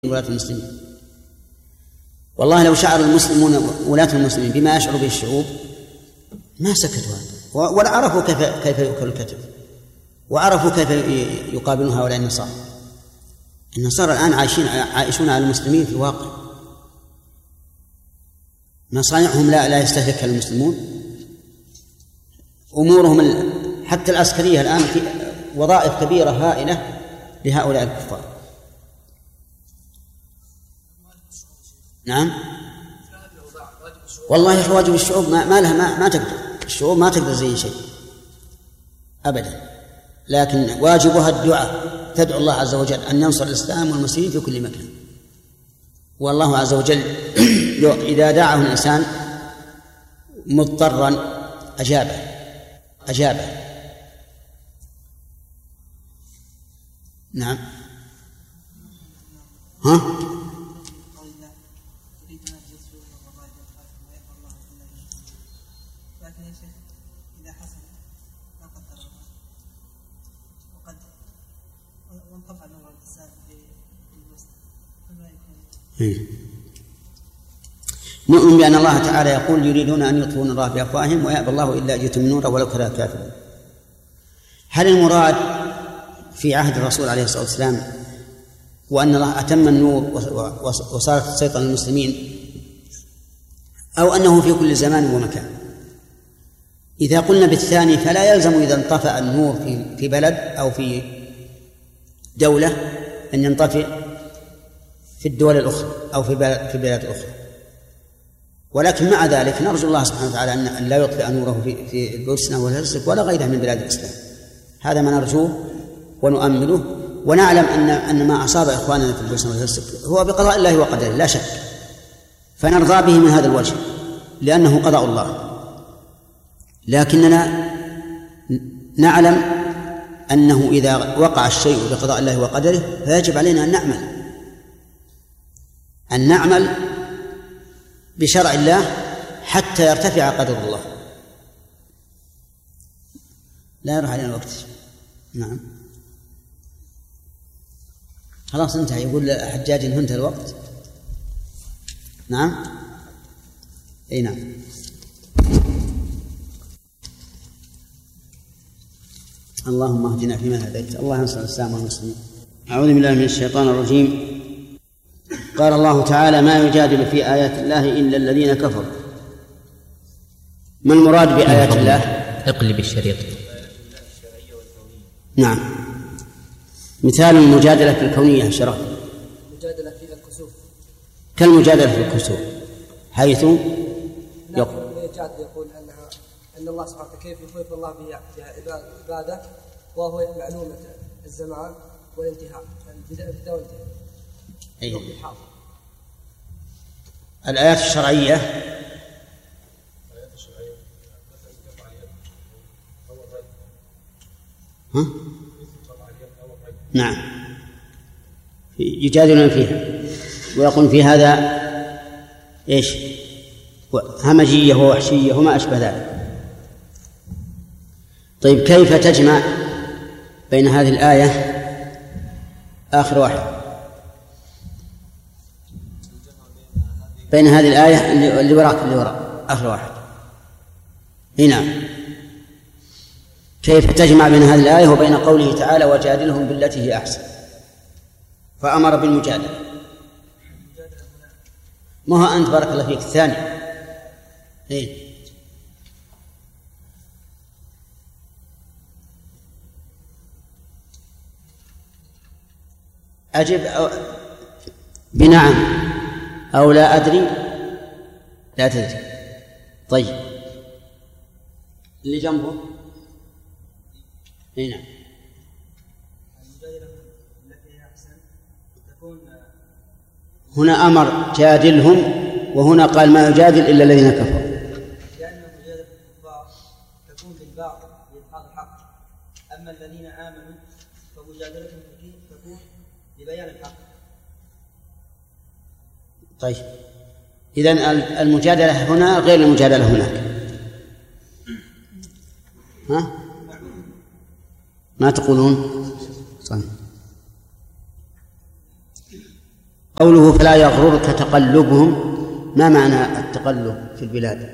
ولاة المسلمين. والله لو شعر المسلمون ولاة المسلمين بما يشعر به الشعوب ما سكتوا ولا عرفوا كيف يؤكل الكتف، وعرفوا كيف يقابلون هؤلاء النصارى. النصارى الآن عايشون على المسلمين في الواقع، مصانعهم لا يستهلكها المسلمون، أمورهم حتى العسكرية الآن في وظائف كبيرة هائلة لهؤلاء الكفار. نعم والله واجب الشعوب ما لها ما تقدر، الشعوب ما تقدر زي شيء أبدا، لكن واجبها الدعاء، تدعو الله عز وجل أن ينصر الإسلام والمسلمين في كل مكان. والله عز وجل إذا دعاه الإنسان مضطرا أجابه. نعم. ها؟ لكن يا شيخ إذا حصل ما قدر الله وقد وانقطع نور الإنسان بالوسط فما يكون؟ نؤمن بأن الله تعالى يقول يريدون أن يطفئوا الله بأفواههم ويأبى الله إلا أن يتم نوره ولو كره الكافرون. هل المراد في عهد الرسول عليه الصلاة والسلام وأن الله أتم النور وصارت تسيطر المسلمين، أو أنه في كل زمان ومكان؟ إذا قلنا بالثاني فلا يلزم إذا انطفأ النور في بلد أو في دولة أن ينطفئ في الدول الأخرى أو في بلاد أخرى، ولكن مع ذلك نرجو الله سبحانه وتعالى أن لا يطفئ نوره في البوسنة والهرسك ولا غيرها من بلاد الإسلام. هذا ما نرجوه ونؤمله، ونعلم أن ما أصاب إخواننا في البوسنة والهرسك هو بقضاء الله وقدره لا شك، فنرضى به من هذا الوجه لأنه قضاء الله، لكننا نعلم أنه إذا وقع الشيء بقضاء الله وقدره فيجب علينا أن نعمل بشرع الله حتى يرتفع قدر الله. لا يروح علينا الوقت. نعم خلاص انتهى. يقول حجاج إن انتهى الوقت. نعم أي نعم. اللهم اهدنا فيمن هديت، اللهم انصر الإسلام والمسلمين. أعوذ بالله من الشيطان الرجيم. قال الله تعالى: ما يجادل في آيات الله إلا الذين كفروا. ما المراد بآيات الله؟ اقلب الشريط. نعم. مثال المجادلة في الكونية شرع. مجادلة في الكسوف كالمجادلة في الكسوف، حيث يقول أن الله سبحانه وتعالى كيف يخوف الله بها عباده وهو معلومة الزمان والانتهاء، البداية والانتهاء. أيه. الآيات الشرعية ها؟ نعم يجادلون فيها ويقول في هذا إيش؟ همجية ووحشية وما أشبه ذلك. طيب كيف تجمع بين هذه الآية آخر واحد بين هذه الآية اللي وراء آخر واحد؟ هنا كيف تجمع بين هذه الآية وبين قوله تعالى: وجادلهم بالتي هي أحسن، فأمر بالمجادلة؟ ما هو أنت بارك الله فيك الثاني. إيه؟ أجب بنعم أو لا أدري. لا تدري. طيب اللي جنبه هنا هنا أمر جادلهم، وهنا قال ما يجادل إلا الذين كفروا، لأن مجادلة الكفار تكون بالباطل بإظهار الحق، أما الذين آمنوا فمجادلتهم تكون ببيان الحق. طيب إذن المجادلة هنا غير المجادلة هناك. ها؟ ما تقولون؟ صحيح. قوله فلا يغررك تقلبهم، ما معنى التقلب في البلاد؟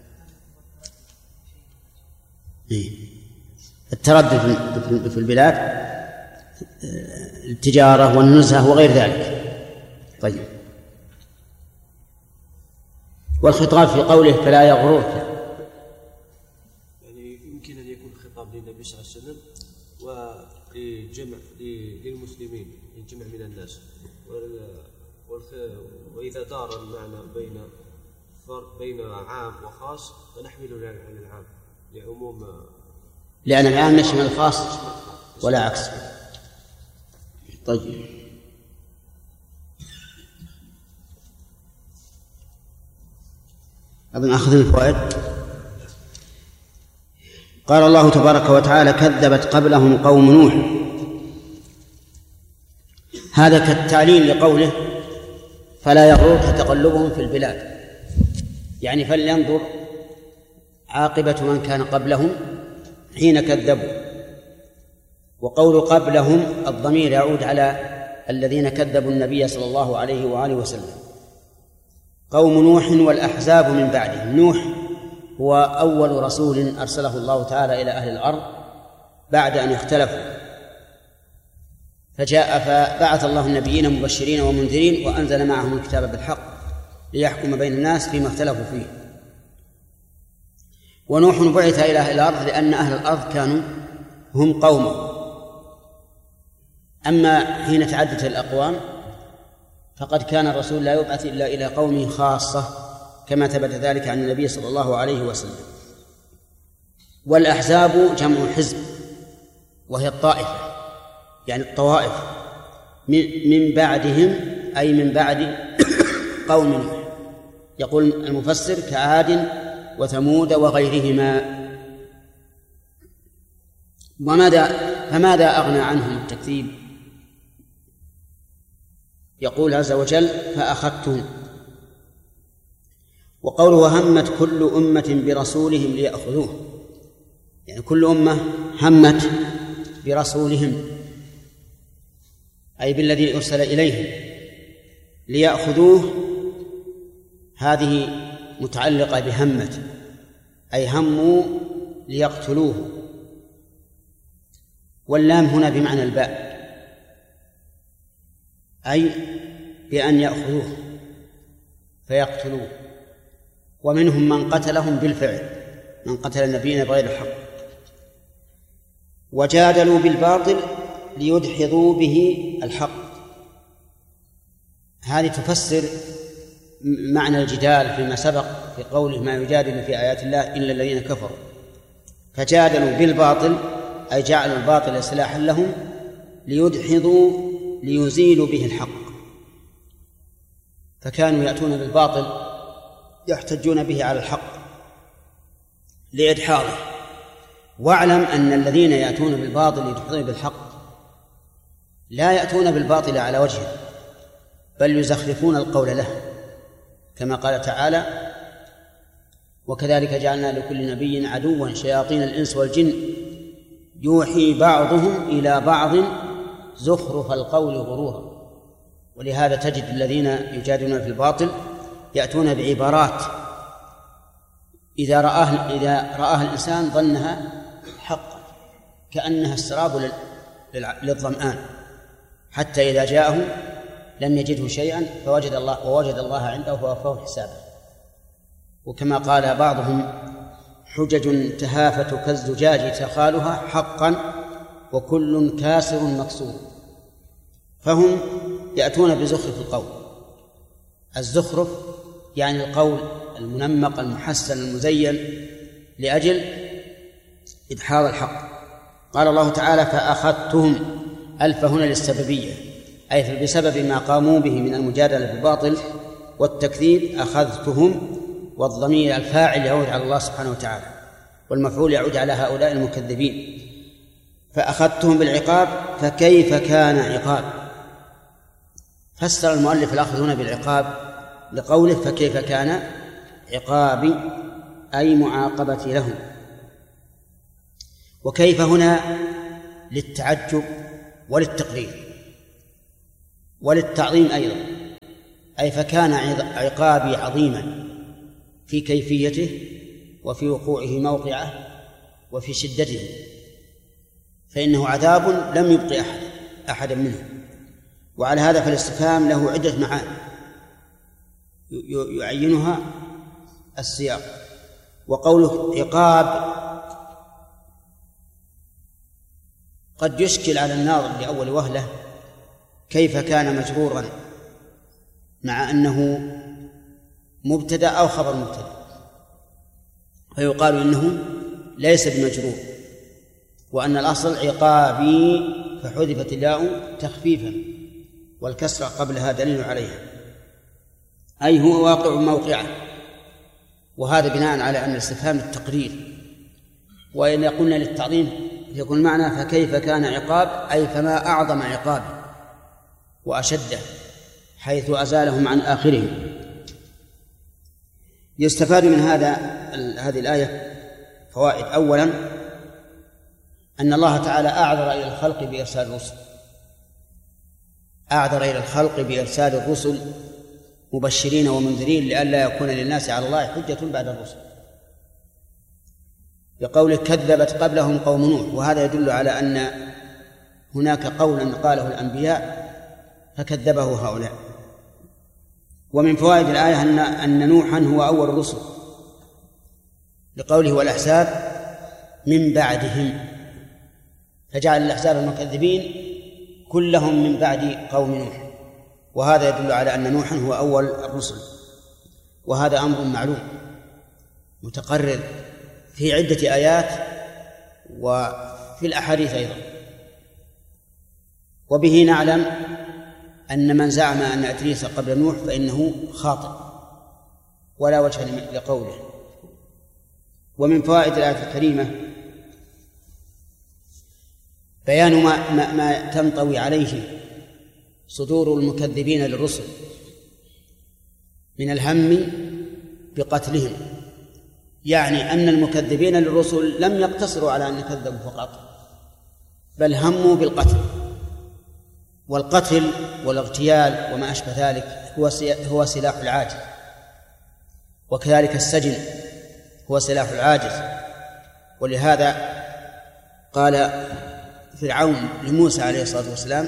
التردد في البلاد، التجارة والنزهة وغير ذلك. طيب، والخطاب في قوله فلا يغررك يعني يمكن أن يكون خطاب للنبي صلى الله عليه وسلم ولجمع للمسلمين، لجمع من الناس، وإذا دار المعنى بين عام وخاص فنحمله على العام لعموم، لأن العام يشمل الخاص ولا عكس. طيب، أظن أخذنا الفوائد. قال الله تبارك وتعالى كذبت قبلهم قوم نوح، هذا كالتعليل لقوله فلا يغررك تقلبهم في البلاد، يعني فلينظر عاقبة من كان قبلهم حين كذبوا. وقول قبلهم الضمير يعود على الذين كذبوا النبي صلى الله عليه وآله وسلم، قوم نوح والأحزاب من بعدهم. نوح هو أول رسول أرسله الله تعالى إلى أهل الأرض بعد أن اختلفوا، فبعث الله النبيين مبشرين ومنذرين وأنزل معهم الكتاب بالحق ليحكم بين الناس فيما اختلفوا فيه. ونوح بعث إلى أهل الأرض لأن أهل الأرض كانوا هم قومه. أما حين تعدت الأقوام فقد كان الرسول لا يبعث إلا إلى قومه خاصة، كما ثبت ذلك عن النبي صلى الله عليه وسلم. والأحزاب جمع حزب، وهي الطائفة، يعني الطوائف من بعدهم، أي من بعد قوم نوح. يقول المفسر كعاد وثمود وغيرهما. فماذا أغنى عنهم التكذيب؟ يقول عز وجل فأخذتهم. وقوله همت كل أمة برسولهم ليأخذوه، يعني كل أمة همت برسولهم أي بالذي أرسل إليهم ليأخذوه، هذه متعلقة بهمت، أي هموا ليقتلوه. واللام هنا بمعنى الباء، أي بأن يأخذوه فيقتلوه. ومنهم من قتلهم بالفعل، من قتل النبيين بغير الحق. وجادلوا بالباطل ليدحضوا به الحق، هذه تفسر معنى الجدال فيما سبق في قوله ما يجادل في آيات الله إلا الذين كفروا. فجادلوا بالباطل أي جعلوا الباطل سلاحا لهم ليدحضوا، ليزيلوا به الحق. فكانوا يأتون بالباطل يحتجون به على الحق لإدحاضه. واعلم أن الذين يأتون بالباطل يدحضون بالحق لا يأتون بالباطل على وجهه، بل يزخرفون القول له، كما قال تعالى وكذلك جعلنا لكل نبي عدوا شياطين الإنس والجن يوحي بعضهم إلى بعض زخرف القول غرورا. ولهذا تجد الذين يجادلون في الباطل يأتون بعبارات إذا رآها الإنسان ظنها حقا، كأنها السراب للظمآن، حتى إذا جاءه لم يجده شيئا ووجد الله عنده فوفاه حسابه. وكما قال بعضهم حجج تهافت كالزجاج تخالها حقا وكل كاسر مكسور. فهم يأتون بزخرف القول. الزخرف يعني القول المنمق المحسن المزين لأجل إدحاض الحق. قال الله تعالى فأخذتهم، ألف هنا للسببية، أي بسبب ما قاموا به من المجادلة بالباطل والتكذيب أخذتهم. والضمير الفاعل يعود على الله سبحانه وتعالى، والمفعول يعود على هؤلاء المكذبين. فأخذتهم بالعقاب فكيف كان عقاب. فسر المؤلف الأخذ هنا بالعقاب لقوله فكيف كان عقابي، أي معاقبتي لهم. وكيف هنا للتعجب وللتقرير وللتعظيم أيضا، أي فكان عقابي عظيما في كيفيته وفي وقوعه موقعه وفي شدته، فإنه عذاب لم يبق أحدا منه. وعلى هذا فالاستفهام له عدة معاني يعينها السياق. وقوله عقاب قد يشكل على الناظر لأول وهلة كيف كان مجرورا مع أنه مبتدأ أو خبر مبتدأ، فيقال إنه ليس بمجرور، وأن الأصل عقابي فحذفت الياء تخفيفا والكسرة قبلها دليل عليها، أي هو واقع موقعه. وهذا بناء على أن الاستفهام التقرير، وإن قلنا للتعظيم يكون معنى فكيف كان عقاب، أي فما أعظم عقابه وأشده حيث أزالهم عن آخرهم. يستفاد من هذه الآية فوائد. أولا أن الله تعالى أعذر إلى الخلق بإرسال الرسل، أعذر إلى الخلق بإرسال الرسل مبشرين ومنذرين لئلا يكون للناس على الله حجة بعد الرسل، بقوله كذبت قبلهم قوم نوح، وهذا يدل على أن هناك قولا قاله الأنبياء فكذبه هؤلاء. ومن فوائد الآية أن نوحا هو أول الرسل، لقوله والأحزاب من بعدهم، فجعل الأحزاب المكذبين كلهم من بعد قوم نوح، وهذا يدل على أن نوحا هو أول الرسل. وهذا أمر معلوم متقرر في عدة آيات وفي الأحاديث أيضا. وبه نعلم أن من زعم أن إدريس قبل نوح فإنه خاطئ ولا وجه لقوله. ومن فوائد الآية الكريمة بيان ما تنطوي عليه صدور المكذبين للرسل من الهم بقتلهم، يعني أن المكذبين للرسل لم يقتصروا على أن كذبوا فقط، بل هموا بالقتل، والقتل والاغتيال وما أشبه ذلك هو سلاح العاجز، وكذلك السجن هو سلاح العاجز. ولهذا قال فرعون لموسى عليه الصلاة والسلام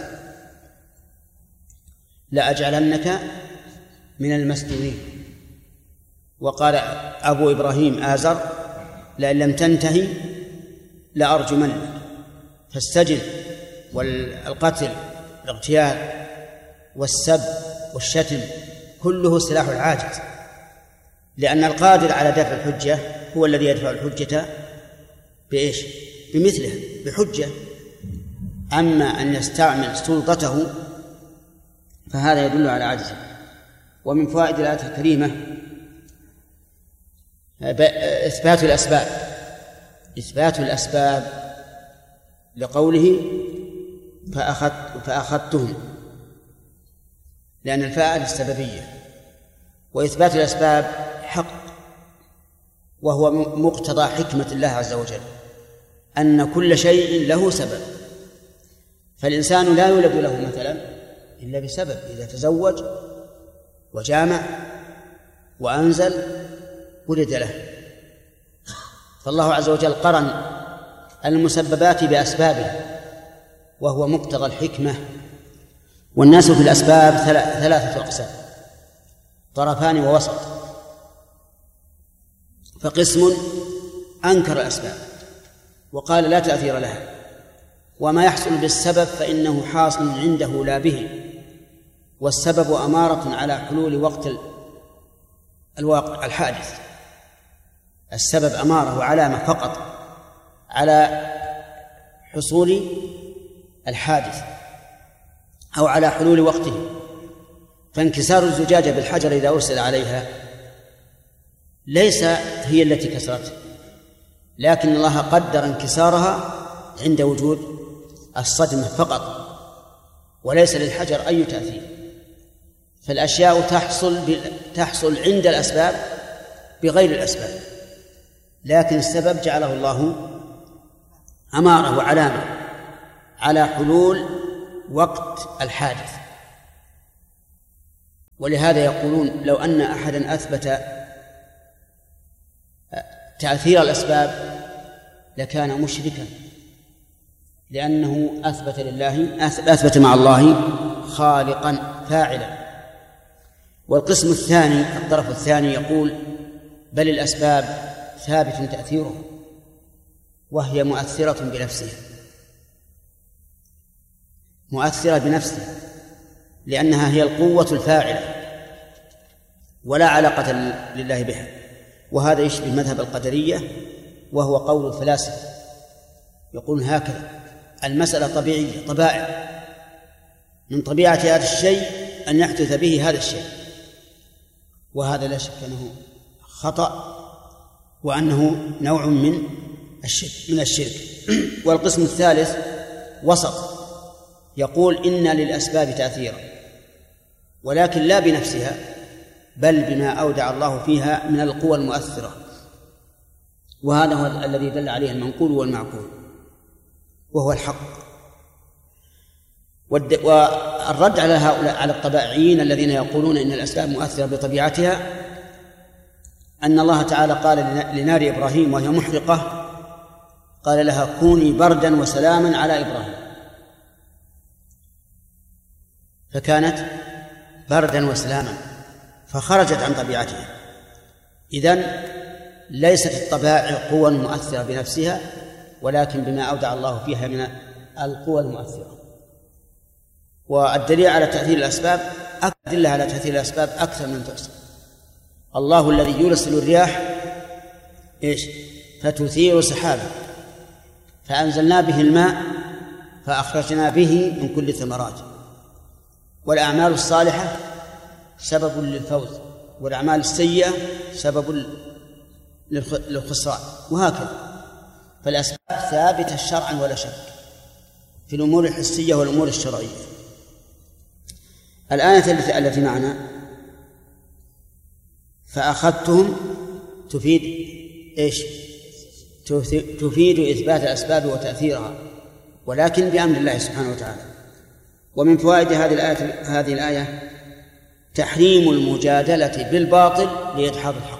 لأجعلنك من المسجونين، وقال أبو إبراهيم آزر لئن لم تنتهي لأرجمنك. فالسجن والقتل والاغتيال والسب والشتم كله سلاح العاجز، لأن القادر على دفع الحجة هو الذي يدفع الحجة بإيش؟ بمثله، بحجة. أما أن يستعمل سلطته فهذا يدل على عجزه. ومن فوائد الآية الكريمة إثبات الأسباب لقوله فأخذتهم، لأن الفاء للسببية، وإثبات الأسباب حق، وهو مقتضى حكمة الله عز وجل أن كل شيء له سبب. فالإنسان لا يولد له مثلا إلا بسبب، إذا تزوج وجامع وأنزل ولد له. فالله عز وجل قرن المسببات بأسبابه، وهو مقتضى الحكمة. والناس في الأسباب ثلاثة أقسام، طرفان ووسط. فقسم أنكر الأسباب وقال لا تأثير لها، وما يحصل بالسبب فإنه حاصل عنده لا به، والسبب أمارة على حلول وقت الواقع الحادث. السبب أمارة وعلامة فقط على حصول الحادث أو على حلول وقته. فانكسار الزجاجة بالحجر إذا أرسل عليها ليس هي التي كسرته، لكن الله قدر انكسارها عند وجود الصدمة فقط، وليس للحجر أي تأثير. فالأشياء تحصل عند الأسباب بغير الأسباب، لكن السبب جعله الله أمارة وعلامة على حلول وقت الحادث. ولهذا يقولون لو أن أحدا أثبت تأثير الأسباب لكان مشركا، لأنه أثبت مع الله خالقا فاعلا. والقسم الثاني، الطرف الثاني، يقول بل الأسباب ثابت تأثيره وهي مؤثرة بنفسها، مؤثرة بنفسها، لأنها هي القوة الفاعلة ولا علاقة لله بها. وهذا يشبه مذهب القدرية، وهو قول الفلاسفة، يقول هكذا: المسألة طبيعية، طبائع، من طبيعة هذا الشيء أن يحدث به هذا الشيء، وهذا لا شك أنه خطأ وأنه نوع من الشرك. والقسم الثالث وسط، يقول إن للأسباب تأثيرا، ولكن لا بنفسها، بل بما أودع الله فيها من القوى المؤثرة، وهذا هو الذي دل عليه المنقول والمعقول، وهو الحق. والرد على هؤلاء، على الطبائعيين الذين يقولون إن الأسباب مؤثرة بطبيعتها، أن الله تعالى قال لنار إبراهيم وهي محرقة، قال لها كوني بردا وسلاما على إبراهيم، فكانت بردا وسلاما، فخرجت عن طبيعتها. إذن ليست الطبائع قوى مؤثرة بنفسها، ولكن بما أودع الله فيها من القوى المؤثرة. والدليل على تأثير الأسباب، أدلة على تأثير الأسباب أكثر من تحصى. الله الذي يرسل الرياح فتثير سحابا فأنزلنا به الماء فأخرجنا به من كل ثمرات. والأعمال الصالحة سبب للفوز، والأعمال السيئة سبب للخسران، وهكذا. فالأسباب ثابتة شرعا ولا شك في الأمور الحسية والأمور الشرعية. الآية التي معنا فأخذتهم تفيد تفيد إثبات الأسباب وتأثيرها، ولكن بأمر الله سبحانه وتعالى. ومن فوائد هذه الآية تحريم المجادلة بالباطل لإدحاض الحق،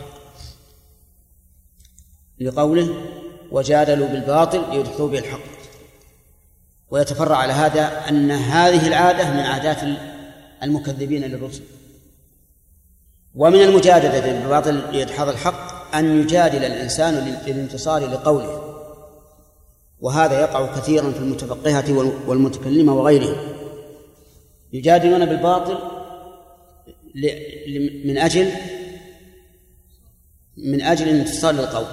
لقوله وجادلوا بالباطل ليدحضوا به الحق. ويتفرع على هذا أن هذه العادة من عادات المكذبين للرسل. ومن المجادلة بالباطل لإدحاض الحق أن يجادل الإنسان للانتصار لقوله، وهذا يقع كثيرا في المتفقهة والمتكلمة وغيرهم، يجادلون بالباطل من أجل الانتصار للقول،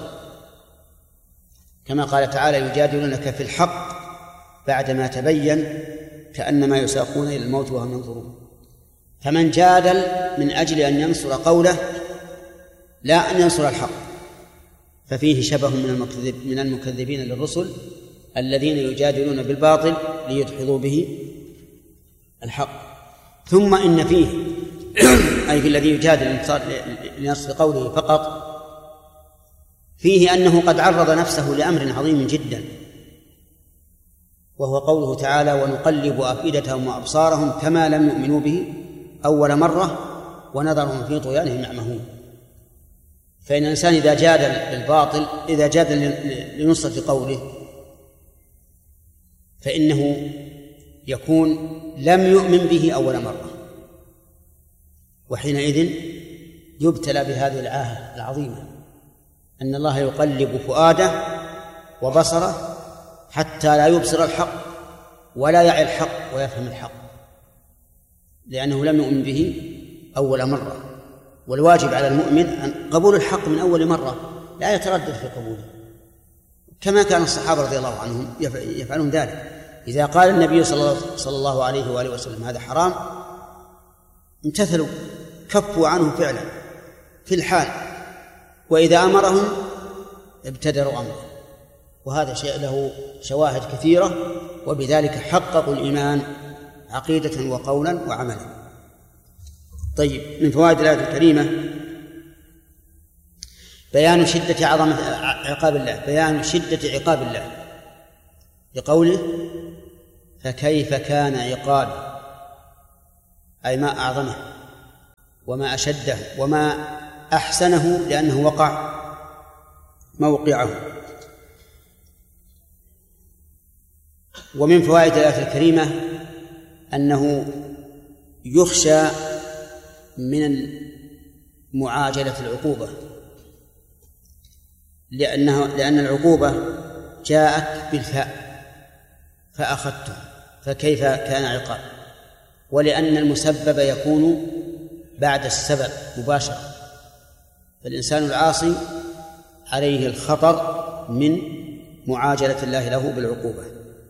كما قال تعالى يجادلونك في الحق بعدما تبين كأنما يساقون إلى الموت وهم ينظرون. فمن جادل من أجل أن ينصر قوله لا أن ينصر الحق ففيه شبه من المكذبين للرسل الذين يجادلون بالباطل ليدحضوا به الحق. ثم إن فيه أي في الذي يجادل لنصر قوله فقط فيه أنه قد عرض نفسه لأمر عظيم جدا، وهو قوله تعالى ونقلب أفئدتهم وأبصارهم كما لم يؤمنوا به أول مرة ونذرهم في طغيانهم يعمهون. فإن الإنسان إذا جادل بالباطل، إذا جادل لنصرة قوله، فإنه يكون لم يؤمن به أول مرة، وحينئذ يبتلى بهذه العاهة العظيمة أن الله يقلب فؤاده وبصره حتى لا يبصر الحق ولا يعي الحق ويفهم الحق، لأنه لم يؤمن به أول مرة. والواجب على المؤمن أن قبول الحق من أول مرة، لا يتردد في قبوله، كما كان الصحابة رضي الله عنهم يفعلون ذلك. إذا قال النبي صلى الله عليه وآله وسلم هذا حرام امتثلوا، كفوا عنه فعلا في الحال، وإذا أمرهم ابتدروا أمره. وهذا شيء له شواهد كثيرة، وبذلك حققوا الإيمان عقيدة وقولا وعملا. طيب، من فوائد الآية الكريمة بيان شدة عقاب الله، بيان شدة عقاب الله لقوله فكيف كان عقابي، أي ما أعظمه وما أشده وما أحسنه لأنه وقع موقعه. ومن فوائد الآية الكريمة أنه يخشى من معاجلة العقوبة، لأن العقوبة جاءت بالفاء فأخذته، فكيف كان عقاب؟ ولأن المسبب يكون بعد السبب مباشرة، فالإنسان العاصي عليه الخطر من معاجلة الله له بالعقوبة.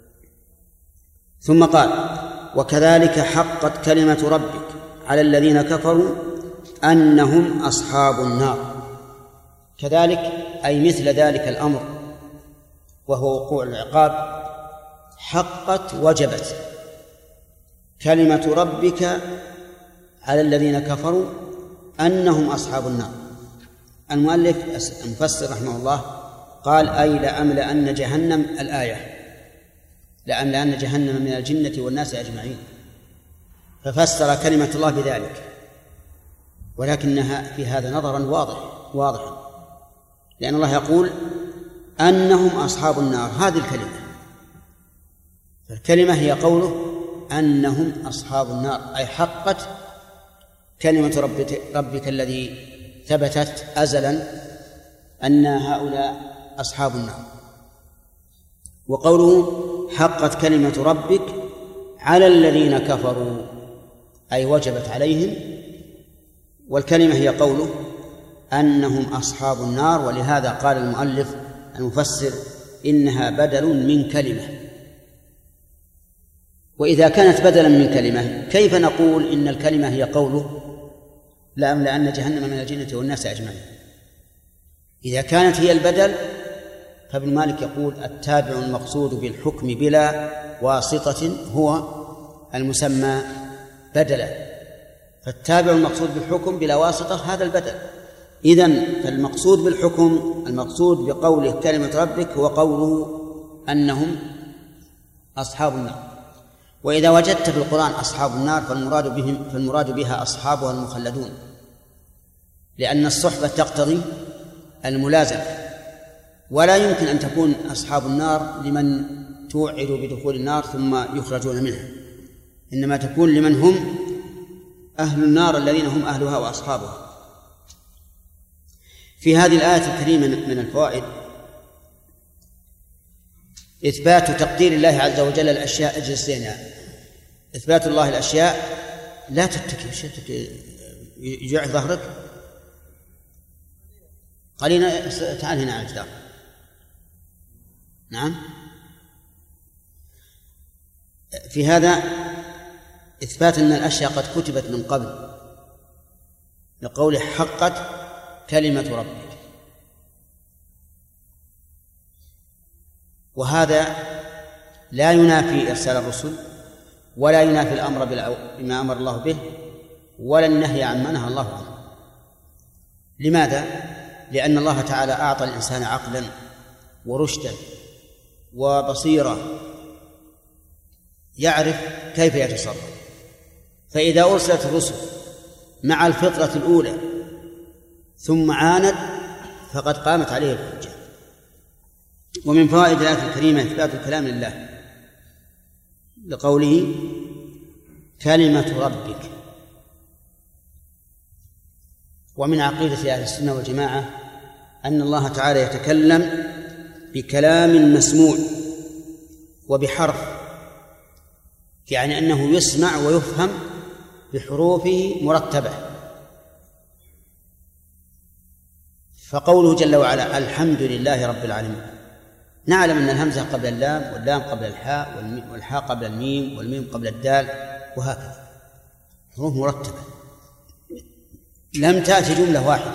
ثم قال: وكذلك حقت كلمة ربك على الذين كفروا أنهم أصحاب النار. كذلك أي مثل ذلك الأمر وهو وقوع العقاب حقت وجبت كلمة ربك على الذين كفروا أنهم أصحاب النار. المؤلف المفسر رحمه الله قال: أي لأملأن جهنم، الآية لأملأن جهنم من الجنة والناس أجمعين، ففسر كلمة الله بذلك، ولكنها في هذا نظرا واضح، لأن الله يقول أنهم أصحاب النار، هذه الكلمة، فالكلمة هي قوله أنهم أصحاب النار، أي حقت كلمة ربك الذي ثبتت أزلا أن هؤلاء أصحاب النار. وقوله حقت كلمة ربك على الذين كفروا أي وجبت عليهم، والكلمة هي قوله أنهم أصحاب النار. ولهذا قال المؤلف المفسر إنها بدل من كلمة. وإذا كانت بدلا من كلمة كيف نقول إن الكلمة هي قوله لأملأن جهنم من الجنة والناس أجمعين؟ إذا كانت هي البدل فابن مالك يقول التابع المقصود بالحكم بلا واسطة هو المسمى بدلا، فالتابع المقصود بالحكم بلا واسطة هذا البدل. إذن فالمقصود بالحكم المقصود بقوله كلمة ربك هو قوله أنهم أصحاب النار. وإذا وجدت في القرآن أصحاب النار فالمراد بها أصحابها المخلدون، لأن الصحبة تقتضي الملازمة، ولا يمكن أن تكون أصحاب النار لمن توعد بدخول النار ثم يخرجون منها، إنما تكون لمن هم أهل النار الذين هم أهلها وأصحابها. في هذه الآية الكريمة من الفوائد إثبات تقدير الله عز وجل الأشياء أجلسينها. إثبات الله الأشياء لا تتكي يجع ظهرك قليلا، تعال هنا على الجدار. نعم، في هذا إثبات أن الأشياء قد كتبت من قبل لقوله حقت كلمة ربك، وهذا لا ينافي إرسال الرسل ولا ينافي الأمر بما أمر الله به ولا النهي عما نهى الله عنه. لماذا؟ لأن الله تعالى أعطى الإنسان عقلا ورشدا وبصيرة يعرف كيف يتصرف، فإذا أرسلت الرسل مع الفطرة الأولى ثم عاند فقد قامت عليه الحجة. ومن فوائد الآية الكريمة إثبات الكلام لله لقوله كلمة ربك. ومن عقيدة أهل السنة والجماعة أن الله تعالى يتكلم بكلام مسموع وبحرف، يعني أنه يسمع ويفهم بحروفه مرتبة. فقوله جل وعلا الحمد لله رب العالمين، نعلم أن الهمزة قبل اللام واللام قبل الحاء والحاء قبل الميم والميم قبل الدال، وهكذا حروف مرتبة، لم تأتي جملة واحدة.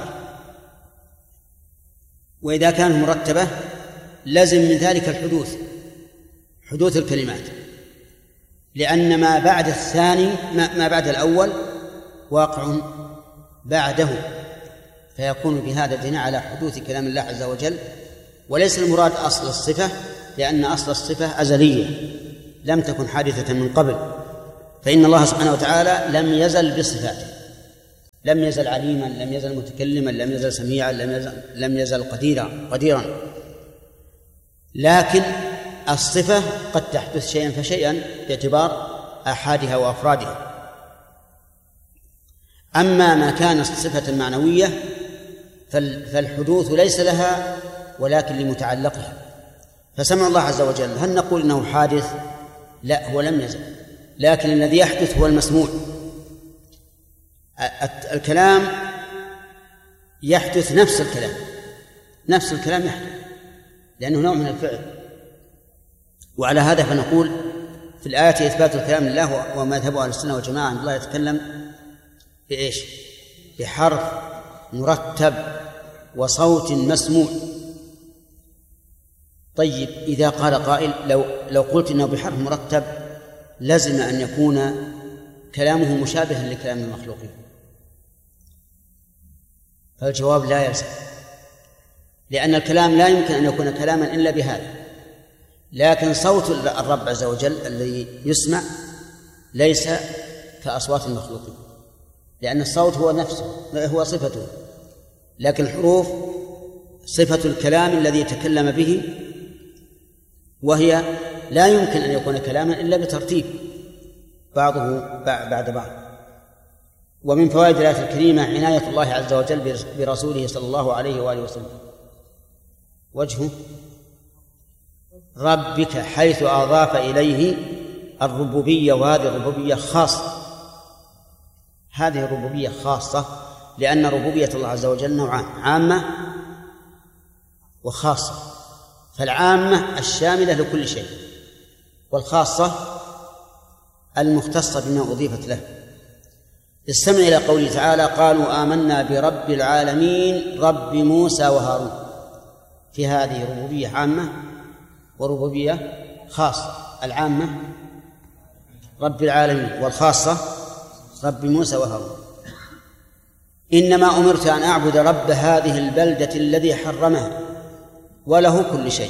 وإذا كانت مرتبة لازم من ذلك حدوث الكلمات، لأن ما بعد الثاني ما بعد الأول واقع بعده، فيكون بهذا دليل على حدوث كلام الله عز وجل. وليس المراد أصل الصفة، لأن أصل الصفة أزلية لم تكن حادثة من قبل، فإن الله سبحانه وتعالى لم يزل بصفاته، لم يزل عليما، لم يزل متكلما، لم يزل سميعا، لم يزل قديرا. لكن الصفة قد تحدث شيئا فشيئا باعتبار آحادها وأفرادها. أما ما كان صفة معنوية فالحدوث ليس لها ولكن لمتعلقها. فسمع الله عز وجل، هل نقول إنه حادث؟ لا، هو لم يزل، لكن الذي يحدث هو المسموع. الكلام يحدث نفس الكلام يحدث، لأنه نوع من الفعل. وعلى هذا فنقول في الآية إثبات الكلام لله، ومذهب أهل السنة والجماعة أن الله يتكلم بإيش؟ بحرف مرتب وصوت مسموع. طيب، إذا قال قائل لو قلت إنه بحرف مرتب لازم أن يكون كلامه مشابها لكلام المخلوقين، فالجواب لا يلزم، لأن الكلام لا يمكن أن يكون كلاما إلا بهذا. لكن صوت الرب عز وجل الذي يسمع ليس كأصوات المخلوقين، لأن الصوت هو نفسه، هو صفته، لكن الحروف صفة الكلام الذي يتكلم به، وهي لا يمكن أن يكون كلاما إلا بترتيب بعضه بعد بعض. ومن فوائد الآية الكريمة عناية الله عز وجل برسوله صلى الله عليه وآله وسلم. وجهه ربك، حيث أضاف إليه الربوبية، وهذه الربوبية خاصة. هذه الربوبية خاصة لأن ربوبية الله عز وجل نوعان: عامة وخاصة. فالعامة الشاملة لكل شيء، والخاصة المختصة بما أضيفت له. استمع إلى قوله تعالى: قالوا آمنا برب العالمين رب موسى وهارون. في هذه ربوبية عامة وربوبية خاصة. العامة رب العالمين، والخاصة رب موسى وهارون. إنما أمرت أن أعبد رب هذه البلدة الذي حرمها وله كل شيء.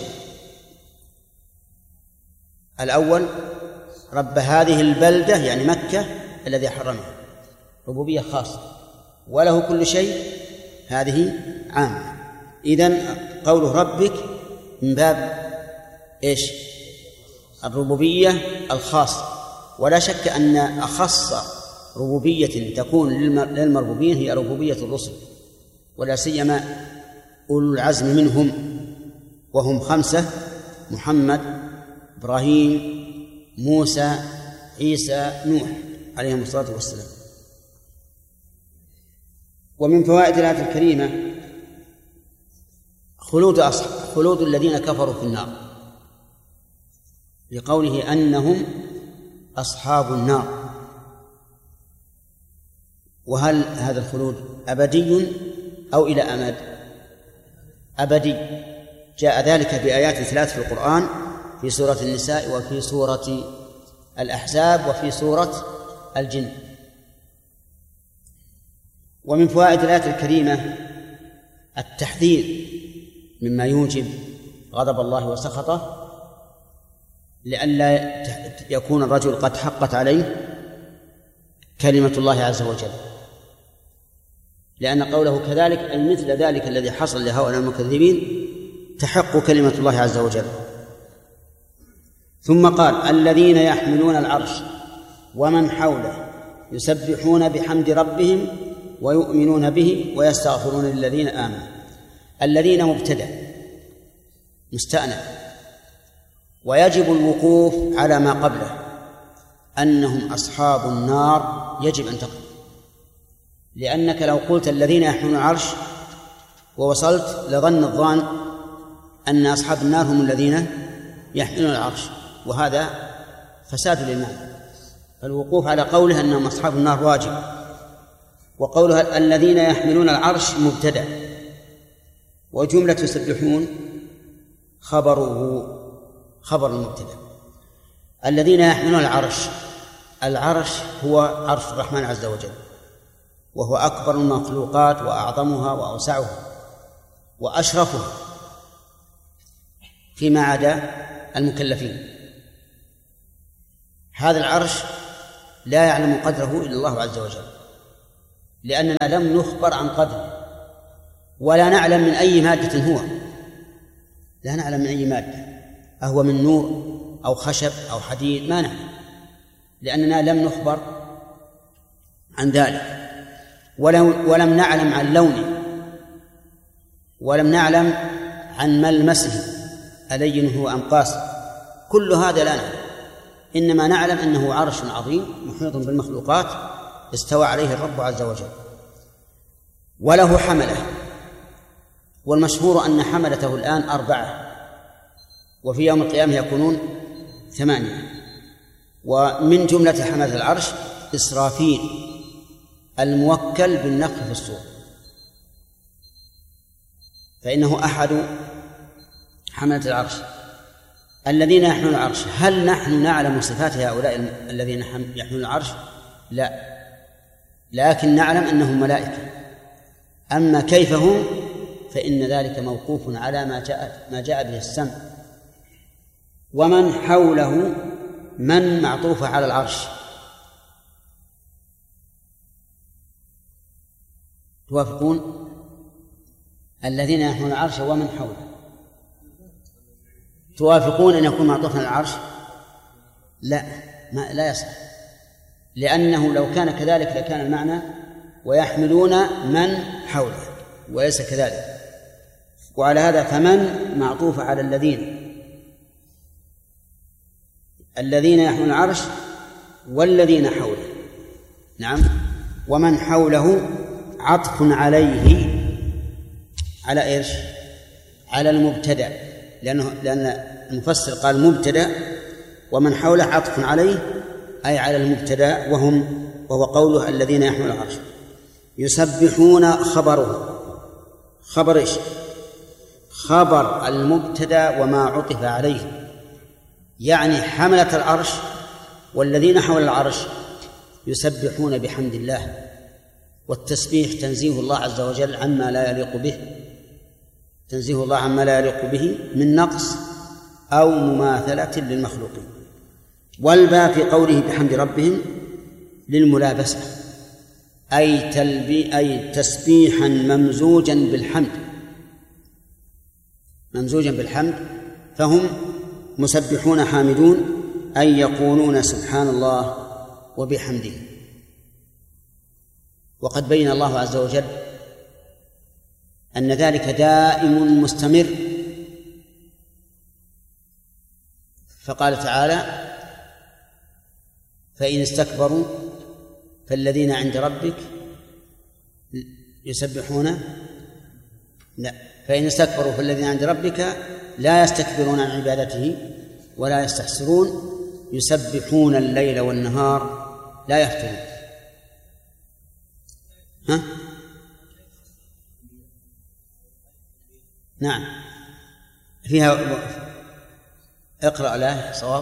الأول رب هذه البلدة يعني مكة الذي حرمها، ربوبية خاصة، وله كل شيء هذه عامة. إذن قوله ربك من باب إيش؟ الربوبية الخاصة. ولا شك أن أخص ربوبية تكون للمربوبين هي ربوبية الرسل، ولا سيما أولو العزم منهم، وهم 5: محمد، إبراهيم، موسى، عيسى، نوح عليهم الصلاة والسلام. ومن فوائد الآية الكريمة خلود الذين كفروا في النار، لقوله أنهم أصحاب النار. وهل هذا الخلود أبدي أو إلى أمد؟ أبدي. جاء ذلك بآيات 3 في القرآن، في سورة النساء، وفي سورة الأحزاب، وفي سورة الجن. ومن فوائد الآية الكريمة التحذير مما يوجب غضب الله وسخطه، لئلا يكون الرجل قد حقت عليه كلمة الله عز وجل، لأن قوله كذلك أي مثل ذلك الذي حصل لهؤلاء المكذبين تحق كلمة الله عز وجل. ثم قال: الذين يحملون العرش ومن حوله يسبحون بحمد ربهم ويؤمنون به ويستغفرون للذين آمنوا. الذين مبتدأ مستأنف، ويجب الوقوف على ما قبله، أنهم أصحاب النار يجب أن تقف، لأنك لو قلت الذين يحملون العرش ووصلت لظن الظان أن أصحاب النار هم الذين يحملون العرش، وهذا فساد للمعنى. فالوقوف على قوله أنهم أصحاب النار واجب، وقولها الذين يحملون العرش مبتدأ، وجملة يسبحون خبر المبتدأ. الذين يحملون العرش هو عرش الرحمن عز وجل، وهو أكبر المخلوقات وأعظمها وأوسعها وأشرفها فيما عدا المكلفين. هذا العرش لا يعلم قدره إلا الله عز وجل، لأننا لم نخبر عن قدره ولا نعلم من أي مادة هو، لا نعلم من أي مادة، أهو من نور أو خشب أو حديد، ما نعلم، لأننا لم نخبر عن ذلك، ولم نعلم عن لونه، ولم نعلم عن ملمسه ألين هو أم قاسي، كل هذا لا نعلم، إنما نعلم أنه عرش عظيم محيط بالمخلوقات استوى عليه الرب عز وجل، وله حمله، والمشهور أن حملته الآن 4، وفي يوم القيامة يكونون 8. ومن جملة حملة العرش إسرافيل الموكل بالنفخ في الصور، فإنه أحد حملة العرش الذين يحملون العرش. هل نحن نعلم صفات هؤلاء الذين يحملون العرش؟ لا، لكن نعلم أنهم ملائكة، أما كيف هم فإن ذلك موقوف على ما جاء به السمع. ومن حوله من معطوفة على العرش، توافقون؟ الذين يحملون العرش ومن حوله، توافقون أن يكون معطوفا على العرش؟ لا يصح، لأنه لو كان كذلك لكان المعنى ويحملون من حوله، وليس كذلك. وعلى هذا فمن معطوف على الذين يحملون العرش والذين حوله. نعم. ومن حوله عطف عليه على إيش؟ على المبتدأ، لأن المفسر قال مبتدأ ومن حوله عطف عليه أي على المبتدأ، وهو قوله الذين يحملون العرش. يسبحون خبره، خبر إيش؟ خبر المبتدأ وما عطف عليه، يعني حملة العرش والذين حول العرش يسبحون بحمد الله، والتسبيح تنزيه الله عز وجل عما لا يليق به، تنزيه الله عما لا يليق به من نقص أو مماثلة للمخلوقين. والباء في قوله بحمد ربهم للملابسة، أي تسبيحا ممزوجا بالحمد، فهم مسبحون حامدون، أي يقولون سبحان الله وبحمده. وقد بين الله عز وجل أن ذلك دائم مستمر، فقال تعالى فإن استكبروا فالذين عند ربك يسبحون، لا، فإن استكبروا فالذين عند ربك لا يستكبرون عن عبادته ولا يستحسرون، يسبحون الليل والنهار لا يفترون. ها؟ نعم، فيها اقرأ له صواب.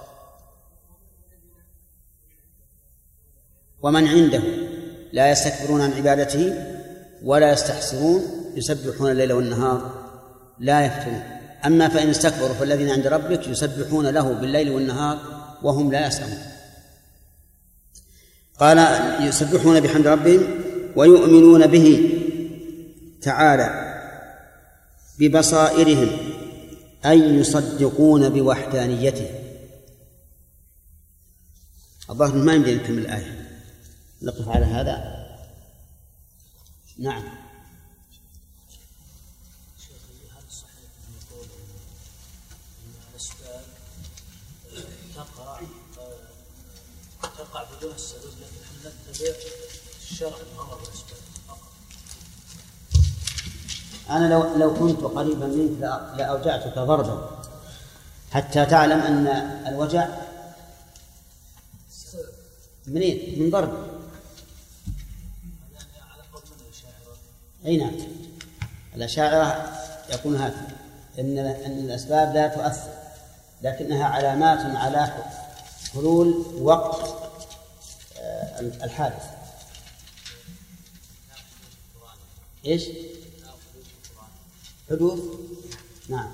ومن عنده لا يستكبرون عن عبادته ولا يستحسرون يسبحون الليل والنهار لا يفترون. أما فإن استكبروا فالذين عند ربك يسبحون له بالليل والنهار وهم لا يسأمون. قال يسبحون بحمد ربهم ويؤمنون به تعالى ببصائرهم، أي يصدقون بوحدانيته. الظاهر ما يمكن نكمل الآية، نقف على هذا. نعم. تقع بدون السبب، لكن نتبع الشرع الأمر والأسباب فقط. أنا لو كنت قريبا منك لأوجعتك ضربا حتى تعلم أن الوجع منين؟ من ضرب. أي نعم، الأشاعرة يقول هكذا، إن الأسباب لا تؤثر، لكنها علامات على حلول وقت الحادث. إيش؟ حدوث. نعم.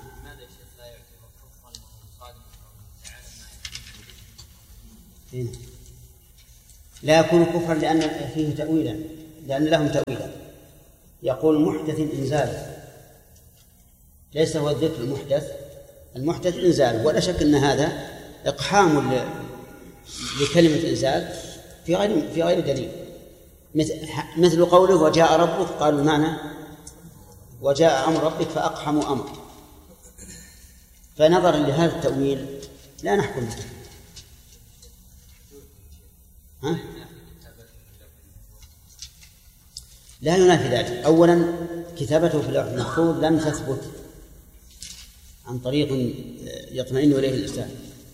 لا يكون كفرا لأن فيه تأويلا، لأن لهم تأويلا. يقول محدث إنزال، ليس هو الذكر المحدث إنزال، ولا شك أن هذا إقحام لكلمة إنزال في غير دليل، مثل قوله وجاء ربك، قالوا المعنى وجاء أمر ربك فأقحموا أمر. فنظرا لهذا التأويل لا نحكم به. لا ينافي ذلك. أولا كتابته في اللوح المحفوظ لم تثبت عن طريق يطمئن إليه الإنسان.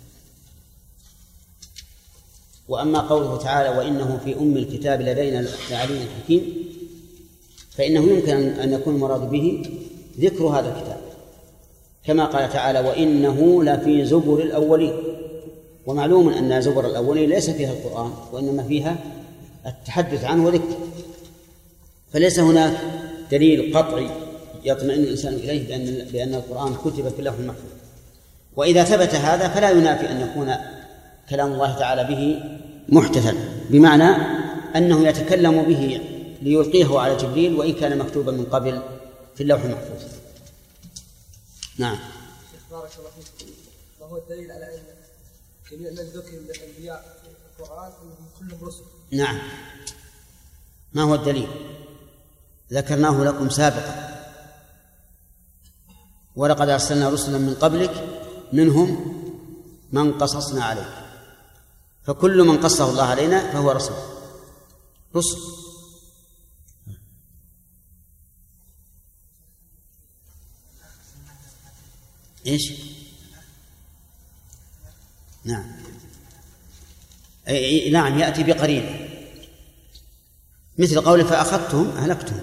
وأما قوله تعالى وإنه في أم الكتاب لدينا لعلي حكيم، فإنه يمكن أن يكون المراد به ذكر هذا الكتاب، كما قال تعالى وإنه لفي زبر الأولين. ومعلوم أن زبر الأولين ليس فيها القرآن، وإنما فيها التحدث عنه وذكره، فليس هناك دليل قطعي يطمئن الإنسان إليه بأن القرآن كتب في اللوح المحفوظ. وإذا ثبت هذا فلا ينافي أن يكون كلام الله تعالى به محدثا، بمعنى أنه يتكلم به ليلقيه على جبريل وإن كان مكتوبا من قبل في اللوح المحفوظ. نعم. بارك الله فيكم. ما هو الدليل على أن جميع من ذكر من الأنبياء في القرآن أنهم كلهم رسل؟ نعم. ما هو الدليل؟ ذكرناه لكم سابقا، ولقد أرسلنا رسلا من قبلك منهم من قصصنا عليك، فكل من قصه الله علينا فهو رسول. إيش؟ نعم. نعم، يأتي بقرينة مثل قوله فأخذتهم أهلكتهم.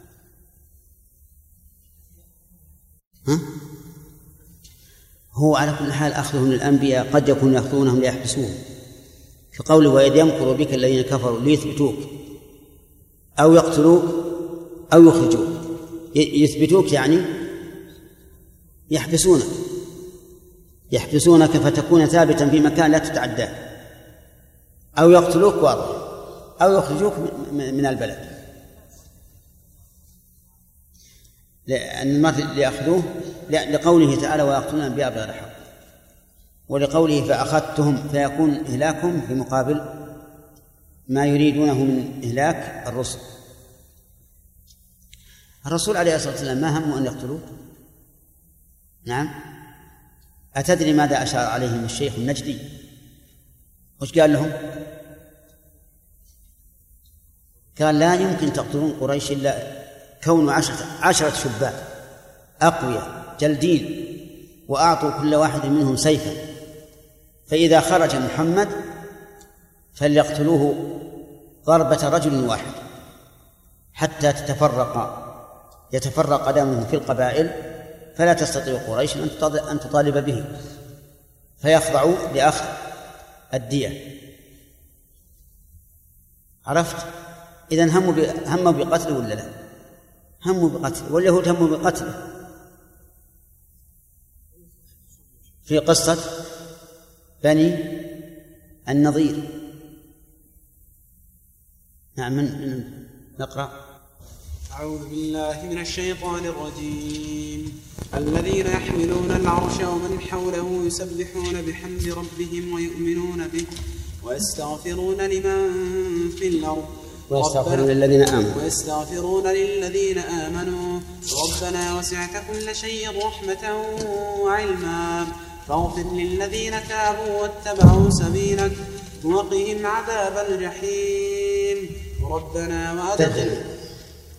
هو على كل حال أخذهم للأنبياء قد يكون يأخذونهم ليحبسوهم، في قوله وإذ يمكر بك الذين كفروا ليثبتوك أو يقتلوك أو يخرجوك. يثبتوك يعني يحبسونك فتكون ثابتا في مكان لا تتعداه، أو يقتلوك واضح، أو يخرجوك من البلد. لأن المرء ليأخذوه لقوله تعالى ويقتلون الأنبياء بغير حق، ولقوله فأخذتهم فيكون إهلاكهم في مقابل ما يريدونه من إهلاك الرسل. الرسول عليه الصلاة والسلام ما همه أن يقتلوه؟ نعم. أتدري ماذا أشار عليهم الشيخ النجدي؟ وش قال لهم؟ قال لا يمكن تقتلون قريش إلا كون 10 شبان أقوياء جلدين، وأعطوا كل واحد منهم سيفا، فإذا خرج محمد فليقتلوه ضربة رجل واحد حتى يتفرق دمه في القبائل، فلا تستطيع قريش أن تطالب به، فيخضعوا لأخذ الدية. عرفت؟ إذن هموا بقتله ولا لا؟ هموا بقتله، واليهود هموا بقتله. في قصة بني النضير. نعم. نقرأ. أعوذ بالله من الشيطان الرجيم. الذين يحملون العرش ومن حوله يسبحون بحمد ربهم ويؤمنون به ويستغفرون لمن في الأرض ويستغفرون للذين آمنوا ربنا وسعت كل شيء رحمة وعلما فاغفر للذين تابوا واتبعوا سبيلك وقهم عذاب الجحيم ربنا وأدخلهم